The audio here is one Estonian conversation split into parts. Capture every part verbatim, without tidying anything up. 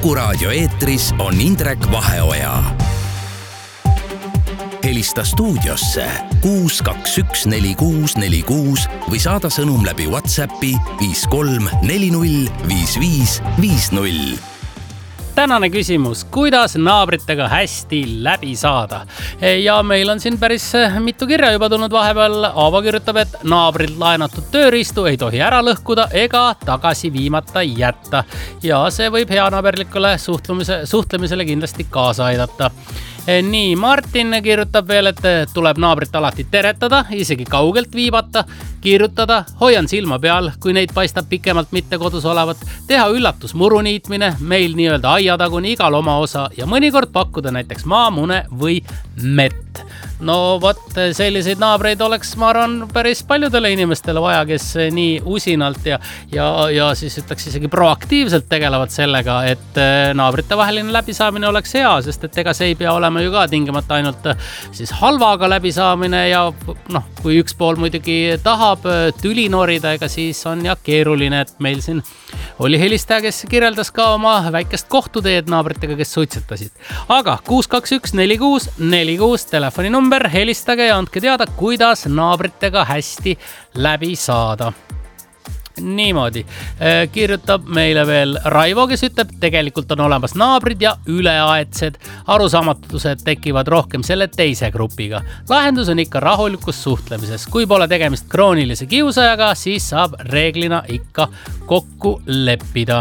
Kuku Raadio eetris on Indrek Vaheoja. Helista stuudiosse kuus kaks üks neli kuus neli kuus või saada sõnum läbi WhatsAppi viis kolm neli null viis viis viis null. Tänane küsimus, kuidas naabritega hästi läbi saada? Ja meil on siin päris mitu kirja juba tulnud vahepeal. Aavo kirjutab, et naabrid laenatud tööriistu ei tohi ära lõhkuda ega tagasi viimata jätta. Ja see võib heanaaberlikule suhtlemise, suhtlemisele kindlasti kaasa aidata. Nii, Martin kirjutab veel, et tuleb naabrit alati teretada, isegi kaugelt viibata, kirjutada, hoian silma peal, kui neid paistab pikemalt mitte kodus olevat, teha üllatus muruniitmine, meil nii-öelda aiataguni igal oma osa ja mõnikord pakkuda näiteks maamune või mett. No vot, selliseid naabreid oleks, ma arvan, päris paljudele inimestele vaja, kes nii usinalt ja, ja, ja siis ütleks isegi proaktiivselt tegelevad sellega, et naabrite vaheline läbisaamine oleks hea, sest et ega see ei pea olema ju ka tingimata ainult siis halvaga läbisaamine ja noh, kui üks pool muidugi tahab tüli norida, ega siis on ja keeruline, et meil siin oli helistaja, kes kirjeldas ka oma väikest kohtuteed naabritega, kes suitsetasid. Aga kuus kaks üks neli kuus neli kuus telefoni number, helistage ja andke teada, kuidas naabritega hästi läbi saada. Niimoodi kirjutab meile veel Raivo, kes ütleb, tegelikult on olemas naabrid ja üleaedsed. Arusaamatused tekivad rohkem selle teise grupiga. Lahendus on ikka rahulikus suhtlemises. Kui pole tegemist kroonilise kiusajaga, siis saab reeglina ikka kokku leppida.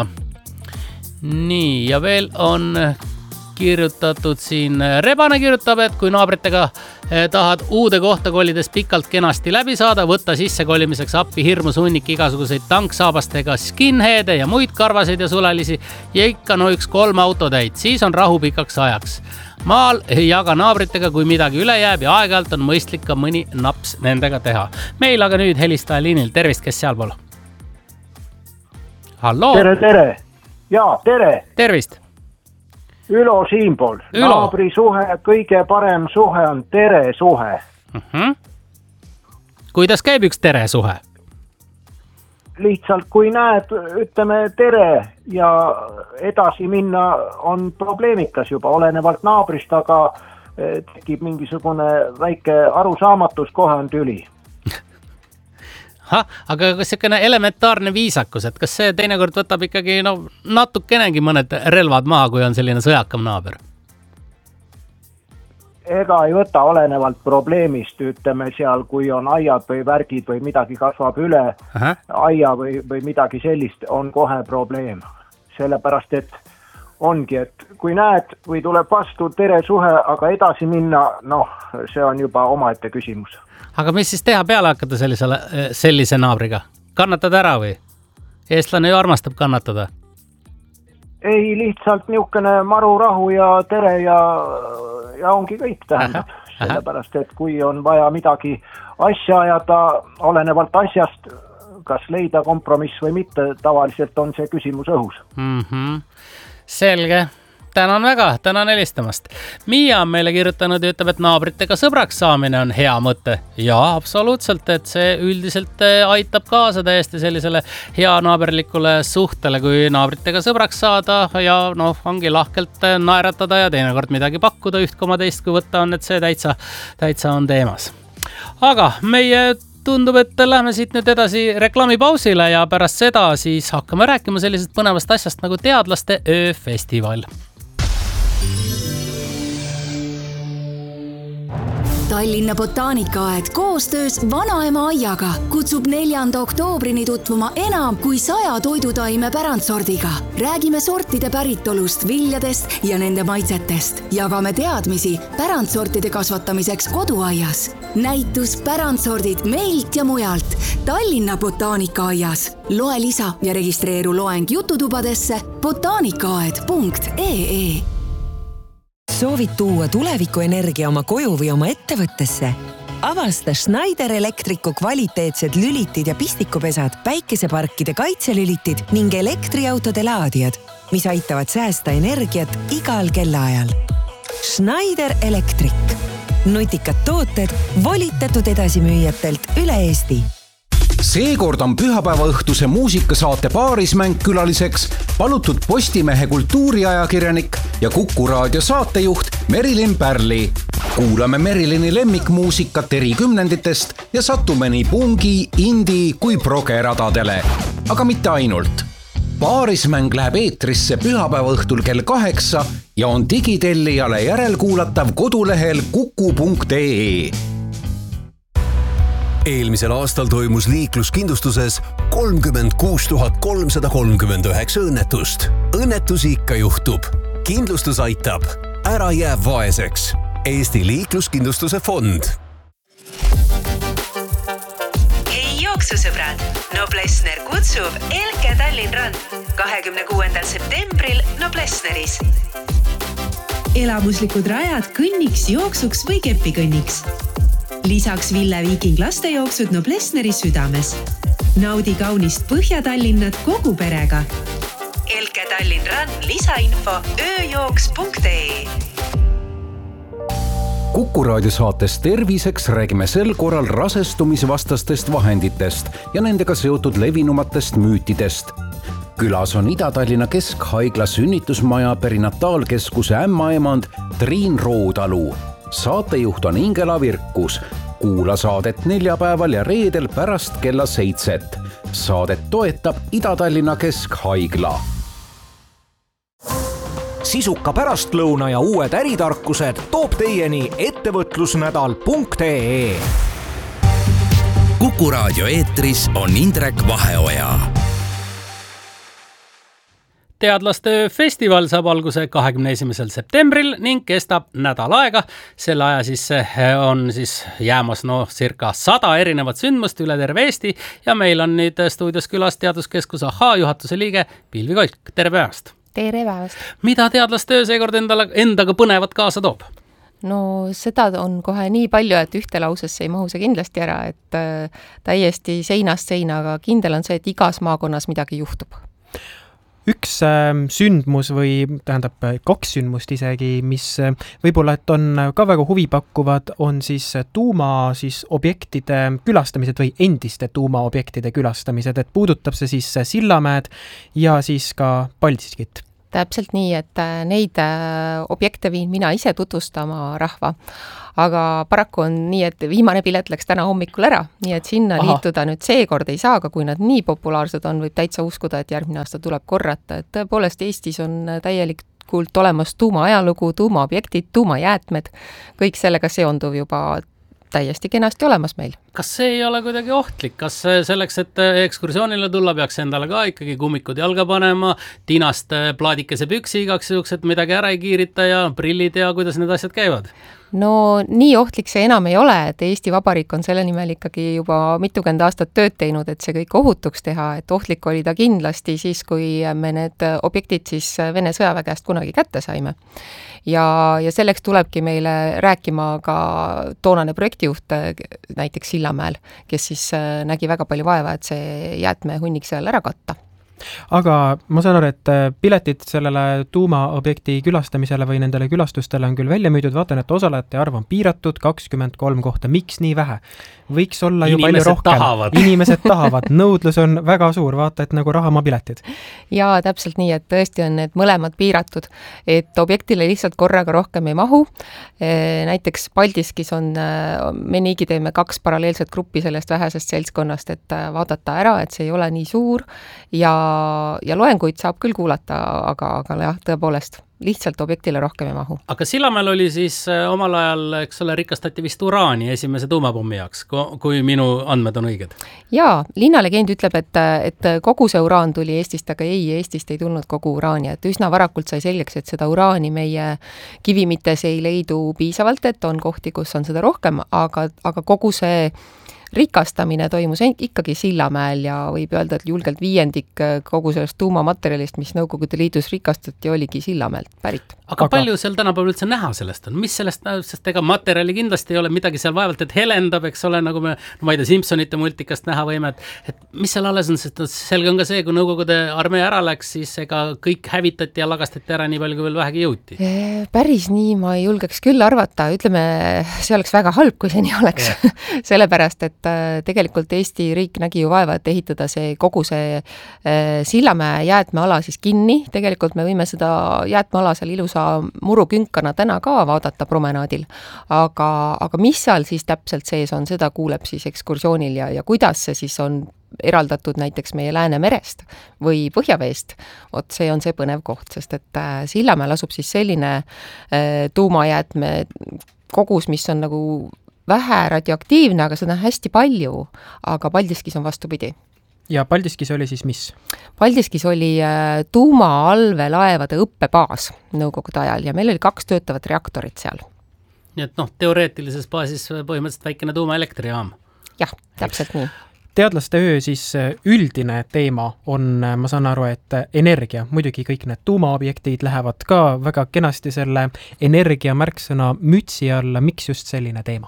Nii, ja veel on kirjutatud siin, Rebane kirjutab, et kui naabritega tahad uude kohta kolides pikalt kenasti läbi saada, võtta sisse kolimiseks appi hirmus hunnik igasuguseid tanksaabastega skinheade ja muid karvaseid ja sulelisi ja ikka no üks kolm autotäit, siis on rahu pikaks ajaks. Maal ei jaga naabritega, kui midagi üle jääb ja aeg-ajalt on mõistlik ka mõni naps nendega teha. Meil aga nüüd helistaja liinil, tervist, kes seal pool? Hallo? Tere, tere! Jaa, tere! Tervist! Ülo siinpool. Ülo. Naabri suhe, kõige parem suhe on tere suhe. Uh-huh. Kuidas käib üks tere suhe? Lihtsalt kui näed, ütleme tere ja edasi minna on probleemikas juba olenevalt naabrist, aga tekib mingisugune väike arusaamatus, kohe on tüli. Ha, aga kas selline elementaarne viisakus, et kas see teinekord võtab ikkagi no, natukenegi mõned relvad maha, kui on selline sõjakam naaber? Ega ei võta olenevalt probleemist, ütleme seal, kui on aiad või värgid või midagi kasvab üle Aha. aia või, või midagi sellist, on kohe probleem. Sellepärast, et ongi, et kui näed või tuleb vastu tere suhe, aga edasi minna, noh, see on juba omaette küsimus. Aga mis siis teha peale hakata sellisele, sellise naabriga? Kannatada ära või? Eestlane ju armastab kannatada. Ei, lihtsalt niukene maru rahu ja tere ja, ja ongi kõik tähendab. Aha, aha. Sellepärast, et kui on vaja midagi asja ajada, olenevalt asjast, kas leida kompromiss või mitte, tavaliselt on see küsimus õhus. Mm-hmm. Selge. Tänan väga, tänan helistamast. Miia on meile kirjutanud ja ütleb, et naabritega sõbraks saamine on hea mõte. Ja, absoluutselt, et see üldiselt aitab kaasa täiesti sellisele hea naaberlikule suhtele, kui naabritega sõbraks saada ja noh, ongi lahkelt naeratada ja teinekord midagi pakkuda üht koma teist, kui võtta on, et see täitsa, täitsa on teemas. Aga meie tundub, et lähme siit nüüd edasi reklaamipausile ja pärast seda siis hakkame rääkima sellisest põnevast asjast nagu teadlaste ööfestival. Tallinna Botaanikaaed koostöös Vanaema aiaga kutsub neljanda oktoobrini tutvuma enam kui saja toidutaime pärandsordiga. Räägime sortide päritolust, viljadest ja nende maitsetest. Jagame teadmisi pärandsortide kasvatamiseks koduaias. Näitus pärandsordid meilt ja mujalt Tallinna Botaanikaajas. Loe lisa ja registreeru loeng jututubadesse botaanikaaed punkt ee. Soovid tuua tulevikuenergia oma koju või oma ettevõttesse? Avasta Schneider Electricu kvaliteetsed lülitid ja pistikupesad, päikeseparkide kaitselülitid ning elektriautode laadijad, mis aitavad säästa energiat igal kellaajal. Schneider Electric. Nutikad tooted volitatud edasimüüjatelt üle Eesti. Seekord on pühapäeva õhtuse muusikasaate Paarismäng külaliseks palutud Postimehe kultuuriajakirjanik ja Kuku raadio saatejuht Merilin Pärli. Kuulame Merilini lemmikmuusikat eri kümnenditest ja satume nii pungi, indi kui progeradadele. Aga mitte ainult. Paarismäng läheb eetrisse pühapäeva õhtul kell kaheksa ja on digitellijale järelkuulatav kodulehel kuku punkt ee. Eelmisel aastal toimus liikluskindlustuses kolmkümmend kuus tuhat kolmsada kolmkümmend üheksa õnnetust. Õnnetusi ikka juhtub. Kindlustus aitab. Ära jää vaeseks. Eesti liikluskindlustuse fond. Hei jooksusõbrad! Noblessner kutsub Elke Tallinn Run kahekümne kuuendal septembril Noblessneris. Elamuslikud rajad kõnniks, jooksuks või kepikõnniks. Lisaks Ville Viiking lastejooksud Noblessneri südames. Naudi kaunist Põhja-Tallinnat kogu perega. Elke Tallinn Run lisainfo ööjooks punkt ee. Kuku raadio saates Terviseks räägime sel korral rasestumisvastastest vahenditest ja nendega seotud levinumatest müütidest. Külas on Ida-Tallinna Keskhaigla sünnitusmaja perinataalkeskuse ämmaemand Triin Roodalu. Saatejuht on Ingela Virkus. Kuula saadet neljapäeval ja reedel pärast kella seitset. Saadet toetab Ida-Tallinna Keskhaigla. Sisuka pärastlõuna ja uued äritarkused toob teieni ettevõtlusnädal punkt ee. Kuku raadio eetris on Indrek Vaheoja. Teadlaste festival saab alguse kahekümne esimesel septembril ning kestab nädal aega. Selle aja siis on siis jäämas no circa sada erinevat sündmust üle terve Eesti ja meil on nüüd stuudios külas teaduskeskuse Ahhaa juhatuse liige Pilvi Koik. Tere päevast! Tere päevast! Mida teadlastöö seekord endale, endaga põnevat kaasa toob? No seda on kohe nii palju, et ühte lausesse ei mahu see kindlasti ära, et äh, täiesti seinast seina, aga kindel on see, et igas maakonnas midagi juhtub. Üks äh, sündmus või tähendab kaks sündmust isegi, mis äh, võib-olla et on ka väga huvipakkuvad, on siis tuuma siis objektide külastamised või endiste tuumaobjektide külastamised, et puudutab see siis Sillamäed ja siis ka Paldiskit. Täpselt nii, et neid objekte viin mina ise tutvustama rahva, aga paraku on nii, et viimane pilet läks täna hommikul ära, nii et sinna Aha. liituda nüüd seekord ei saa, aga kui nad nii populaarsed on, võib täitsa uskuda, et järgmine aasta tuleb korrata, et tõepoolest Eestis on täielikult olemas tuumaajalugu, tuumaobjektid, tuumajäätmed, kõik sellega seonduv juba täiesti kenasti olemas meil. Kas see ei ole kuidagi ohtlik? Kas selleks, et ekskursioonile tulla, peaks endale ka ikkagi kummikud jalga panema, tinast plaadikese püksi igaks juhuks, et midagi ära ei kiirita ja prillid ja kuidas need asjad käivad? No nii ohtlik see enam ei ole, et Eesti Vabariik on selle nimel ikkagi juba mitukümmend aastat tööd teinud, et see kõik ohutuks teha, et ohtlik oli ta kindlasti siis, kui me need objektid siis Vene sõjavägest kunagi kätte saime. Ja, ja selleks tulebki meile rääkima ka toonane projektijuht näiteks Sillamäel, kes siis nägi väga palju vaeva, et see jäätme hunnik seal ära katta. Aga ma saan aru, et piletid sellele tuumaobjekti külastamisele või nendele külastustele on küll välja müüdud, vaatan, et osalejate arv on piiratud kakskümmend kolm kohta. Miks nii vähe? Võiks olla ju palju rohkem. Tahavad. Inimesed tahavad. Nõudlus on väga suur, vaata, et nagu rahamaapiletid. Jaa, täpselt nii, et tõesti on need mõlemad piiratud, et objektile lihtsalt korraga rohkem ei mahu. Näiteks Paldiskis on, me niigi teeme kaks paralleelset gruppi sellest vähesest seltskonnast, et vaadata ära, et see ei ole nii suur ja ja loenguid saab küll kuulata, aga, aga jah, tõepoolest, lihtsalt objektile rohkem ei mahu. Aga Sillamäel oli siis omal ajal, eks ole, rikastati vist uraani esimese tuumapommi jaoks, kui minu andmed on õiged. Jaa, linnalegend ütleb, et, et kogu see uraan tuli Eestist, aga ei, Eestist ei tulnud kogu uraani, et üsna varakult sai selgeks, et seda uraani meie kivimites ei leidu piisavalt, et on kohti, kus on seda rohkem, aga, aga kogu see rikastamine toimus ikkagi Sillamäel ja võib öelda, et julgelt viiendik kogu sellest tuumamaterjalist, mis Nõukogude Liidus rikastati, oligi Sillamäelt pärit. Aga, aga palju seal tänapäeval üldse näha sellest on? Mis sellest näeb, sest ega materjali kindlasti ei ole midagi seal vaevalt, et helendab, eks ole, nagu me, no ma ei tea, Simpsonite multikast näha võime, et, et mis seal alles on, sest selge on ka see, kui Nõukogude armee ära läks, siis ega kõik hävitati ja lagastati ära nii palju, kui veel vähegi jõuti. Päris nii ma ei julgeks küll arvata, ütleme, see oleks väga halb, kui see nii oleks. Sellepärast, et et tegelikult Eesti riik nägi ju vaeva, et ehitada see kogu see Sillamäe jäätmeala siis kinni. Tegelikult me võime seda jäätmeala seal ilusa murukünkana täna ka vaadata promenaadil. Aga, aga mis seal siis täpselt sees on, seda kuuleb siis ekskursioonil ja, ja kuidas see siis on eraldatud näiteks meie Läänemerest või Põhjaveest, vot see on see põnev koht, sest et Sillamäel asub siis selline tuumajäätme kogus, mis on nagu vähe radioaktiivne, aga seda on hästi palju, aga Paldiskis on vastupidi. Ja Paldiskis oli siis mis? Paldiskis oli tuumaallvelaevade õppebaas nõukogude ajal ja meil oli kaks töötavat reaktorit seal. Nii et noh, teoreetilises baasis põhimõtteliselt väikene tuumaelektrijaam. Jah, täpselt nii. Teadlaste öö siis üldine teema on, ma saan aru, et energia. Muidugi kõik need tuumaobjektid lähevad ka väga kenasti selle energia märksõna mütsi alla. Miks just selline teema?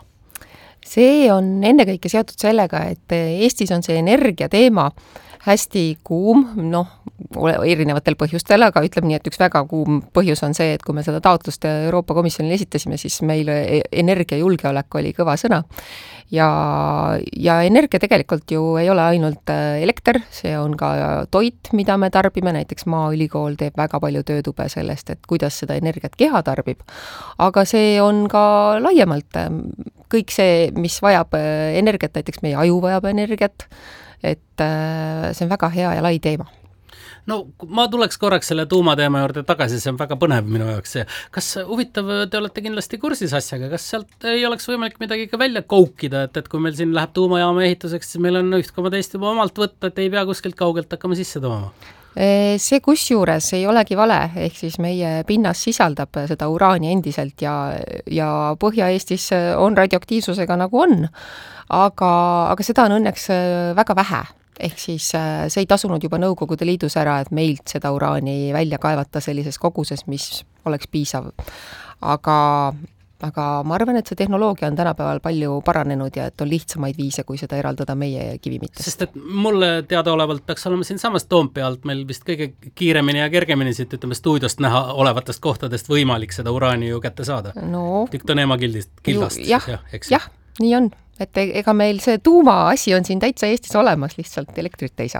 See on ennekõike seotud sellega, et Eestis on see energia teema hästi kuum, noh, erinevatel põhjustel, aga ütleme nii, et üks väga kuum põhjus on see, et kui me seda taotlust Euroopa Komisjonile esitasime, siis meil energiajulgeolek oli kõva sõna. Ja, ja energia tegelikult ju ei ole ainult elekter, see on ka toit, mida me tarbime, näiteks Maaülikool teeb väga palju töötube sellest, et kuidas seda energiat keha tarbib. Aga see on ka laiemalt kõik see, mis vajab energiat, näiteks meie aju vajab energiat, et see on väga hea ja lai teema. No ma tuleks korraks selle tuumateema juurde tagasi, see on väga põnev minu jaoks. Kas huvitav, te olete kindlasti kursis asjaga, kas sealt ei oleks võimalik midagi ka välja koukida, et, et kui meil siin läheb tuumajaama ehituseks, siis meil on üht koma teist juba omalt võtta, et ei pea kuskilt kaugelt hakkama sisse tooma? See kusjuures ei olegi vale, ehk siis meie pinnas sisaldab seda uraani endiselt ja, ja Põhja-Eestis on radioaktiivsusega nagu on, aga, aga seda on õnneks väga vähe. Ehk siis see ei tasunud juba Nõukogude Liidus ära, et meilt seda uraani välja kaevata sellises koguses, mis oleks piisav. Aga, aga ma arvan, et see tehnoloogia on tänapäeval palju paranenud ja et on lihtsamaid viise, kui seda eraldada meie kivimitest. Sest et mulle teadaolevalt peaks olema siin samas Toompea alt meil vist kõige kiiremini ja kergemini siit, ütleme, stuudiost näha olevatest kohtadest võimalik seda uraani ju kätte saada. No, Tiktoneema kildist, kildast. Ju, jah, jah, jah, nii on. Et ega meil see tuuma asi on siin täitsa Eestis olemas, lihtsalt elektrit ei saa.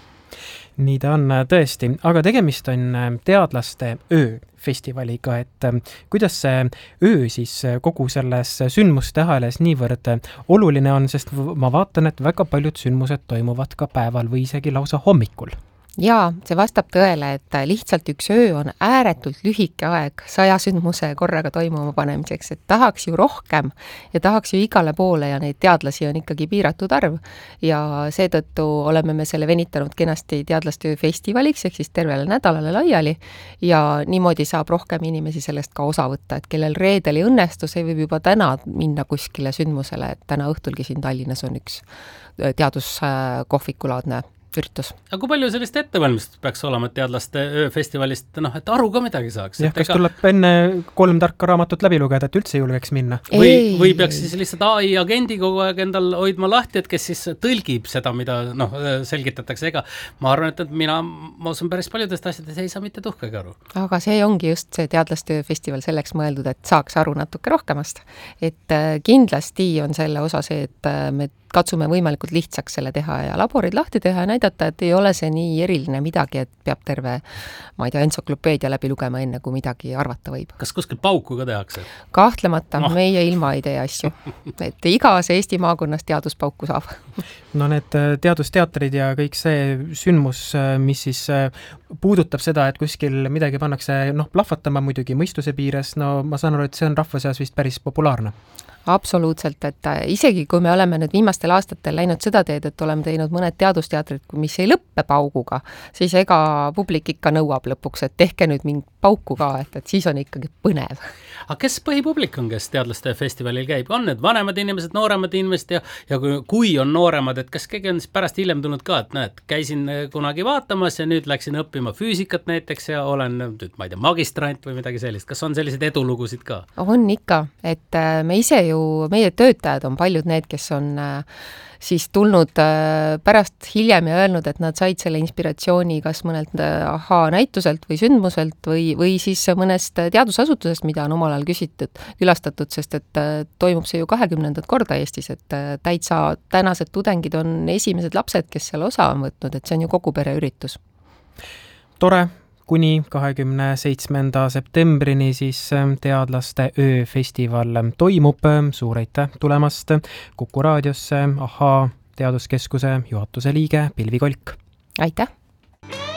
Nii ta on tõesti, aga tegemist on teadlaste öö festivaliga, et kuidas see öö siis kogu selles sündmuste aheles niivõrd oluline on, sest ma vaatan, et väga paljud sündmused toimuvad ka päeval või isegi lausa hommikul. Jaa, see vastab tõele, et lihtsalt üks öö on ääretult lühike aeg saja sündmuse korraga toimuma panemiseks, et tahaks ju rohkem ja tahaks ju igale poole ja neid teadlasi on ikkagi piiratud arv ja seetõttu oleme me selle venitanud kenasti teadlaste öö festivaliks, ehk siis tervele nädalale laiali ja niimoodi saab rohkem inimesi sellest ka osa võtta, et kellel reedel ei õnnestu, see võib juba täna minna kuskile sündmusele, et täna õhtulgi siin Tallinnas on üks teaduskohvikulaadne üritus. Aga kui palju sellist ettevalmistust peaks olema teadlaste ööfestivalist, noh, et aru ka midagi saaks? Jah, kas ega... tuleb enne kolm tarka raamatut läbi lugeda, et üldse julgeks minna? Või, või peaks siis lihtsalt A I agendi kogu aeg endal hoidma lahti, et kes siis tõlgib seda, mida noh, selgitatakse. Ega ma arvan, et mina, ma usun päris paljudest asjadest ei saa mitte tuhkagi aru. Aga see ongi just see teadlaste ööfestival selleks mõeldud, et saaks aru natuke rohkemast. Et kindlasti on selle osa see, et me katsume võimalikult lihtsaks selle teha ja laborid lahti teha ja näidata, et ei ole see nii eriline midagi, et peab terve, ma ei tea, entsüklopeedia läbi lugema enne, kui midagi arvata võib. Kas kuskil pauku ka tehakse? Kahtlemata, no. Meie ilma ei tee asju. Et igas Eesti maakonnas teaduspauku saab. No need teadusteatrid ja kõik see sündmus, mis siis puudutab seda, et kuskil midagi pannakse, noh, plahvatama muidugi mõistuse piires, no ma saan aru, et see on rahva seas vist päris populaarne. Absoluutselt, et isegi kui me oleme nüüd viimastel aastatel läinud seda teed, et oleme teinud mõned teadusteatrid, mis ei lõppe pauguga, siis ega publik ikka nõuab lõpuks, et tehke nüüd mingi pauku ka, et, et siis on ikkagi põnev. Aga kes põhipublik on, kes teadlaste festivalil käib? On need vanemad inimesed, nooremad inimesed ja, ja kui, kui on nooremad, et kas keegi on siis pärast hiljem tulnud ka, et näed, käisin kunagi vaatamas ja nüüd läksin õppima füüsikat näiteks ja olen, ma ei tea, magistrant või midagi sellist. Kas on sellised edulugusid ka? On ikka, et me ise ju, meie töötajad on paljud need, kes on siis tulnud pärast hiljem ja öelnud, et nad said selle inspiratsiooni kas mõnelt ahaa näituselt või sündmuselt või, või siis mõnest teadusasutusest, mida on omal ajal küsitud, külastatud, sest et toimub see ju kahekümnendat korda Eestis, et täitsa tänased tudengid on esimesed lapsed, kes seal osa on võtnud, et see on ju kogu pere üritus. Tore, kuni kahekümne seitsmenda septembrini siis teadlaste ööfestival toimub. Suur aitäh tulemast Kuku raadiosse, Ahaa teaduskeskuse juhatuse liige Pilvi Kolk. Aitäh!